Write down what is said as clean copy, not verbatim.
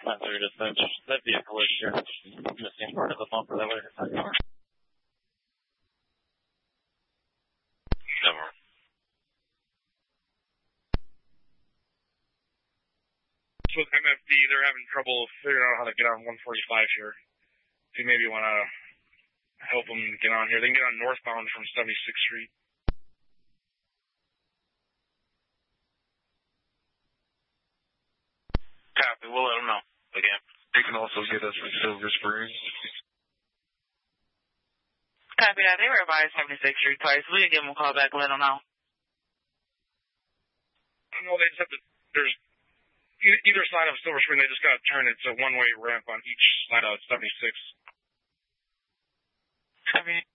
930 to Finch. That vehicle is here. Missing part of the bumper that way. Never. So with MFD, they're having trouble figuring out how to get on 145 here. If you maybe want to help them get on here. They can get on northbound from 76th Street. Copy, we'll let them know. Again. They can also get us from Silver Spring. Copy that. They were by 76th Street twice. We can give them a call back and let them know. No, they just have to, there's either side of Silver Spring, they just got to turn. It's a one-way ramp on each side of 76. Copy.